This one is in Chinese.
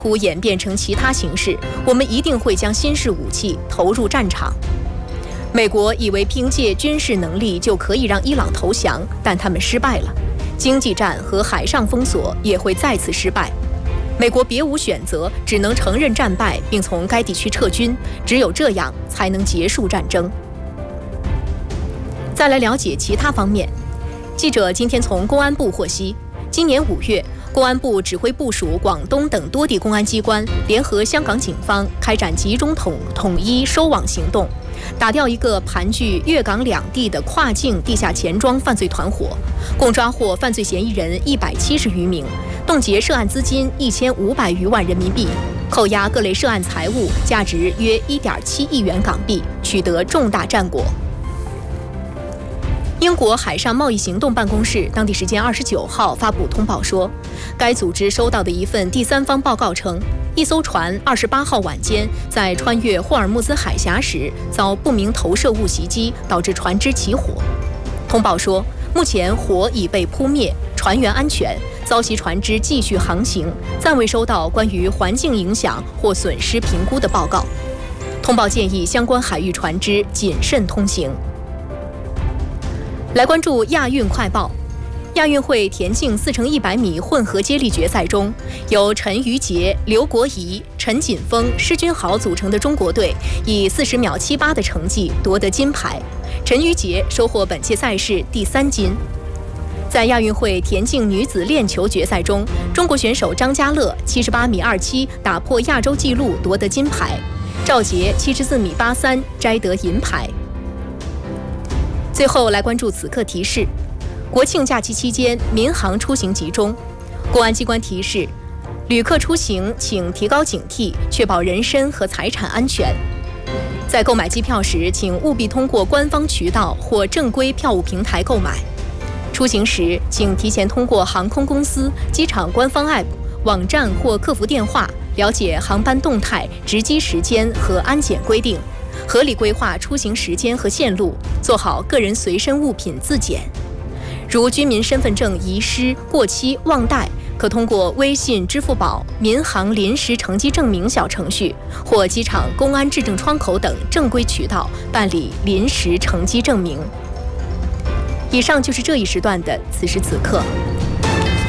乎演变成其他形式，我们一定会将新式武器投入战场。美国以为凭借军事能力就可以让伊朗投降，但他们失败了。经济战和海上封锁也会再次失败。美国别无选择，只能承认战败，并从该地区撤军。只有这样才能结束战争。再来了解其他方面。记者今天从公安部获悉，今年5月，公安部指挥部署广东等多地公安机关联合香港警方开展集中统一收网行动，打掉一个盘踞粤港两地的跨境地下钱庄犯罪团伙，共抓获犯罪嫌疑人170余名，冻结涉案资金1500余万人民币，扣押各类涉案财物价值约1.7亿元港币，取得重大战果。英国海上贸易行动办公室当地时间29号发布通报说，该组织收到的一份第三方报告称，一艘船28号晚间在穿越霍尔木兹海峡时遭不明投射物袭击，导致船只起火。通报说，目前火已被扑灭，船员安全，遭袭船只继续航行，暂未收到关于环境影响或损失评估的报告。通报建议相关海域船只谨慎通行。来关注亚运快报。亚运会田径4×100米混合接力决赛中，由陈瑜杰、刘国仪、陈锦锋、施君豪组成的中国队以40秒78的成绩夺得金牌，陈瑜杰收获本届赛事第3金。在亚运会田径女子链球决赛中，中国选手张家乐78米27打破亚洲纪录夺得金牌，赵洁74米83摘得银牌。最后来关注此刻提示：国庆假期期间，民航出行集中。公安机关提示，旅客出行请提高警惕，确保人身和财产安全。在购买机票时，请务必通过官方渠道或正规票务平台购买。出行时，请提前通过航空公司、机场官方 App、网站或客服电话了解航班动态、值机时间和安检规定，合理规划出行时间和线路，做好个人随身物品自检。如居民身份证遗失、过期、忘带，可通过微信、支付宝、民航临时乘机证明小程序或机场公安质证窗口等正规渠道办理临时乘机证明。以上就是这一时段的此时此刻。